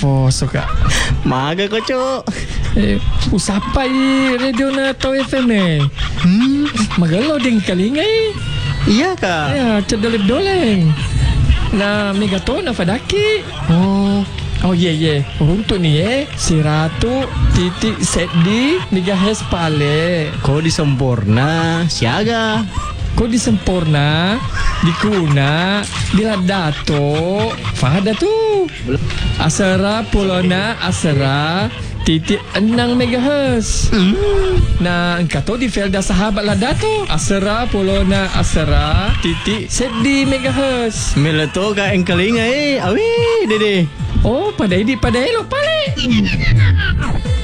Nervoso kak. Maga ko, Cuk. Usapa radio na to FM Magalo ding kalingay. Iya, Kak. Ya, cedolip doleng. Na megato na fadaki. Oh ye. Untuk ni 100.7 megahertz pale. Kau di sempurna, siaga. Kau di sempurna, di kuna, di ladato. Fahada tu. Asara pulona asara 6 megahertz. Nah, engkau di Felda sahabat ladato. Asara pulona asara 7 megahertz. Meleto ka engkalinga awi dede. Oh, pada lo pale.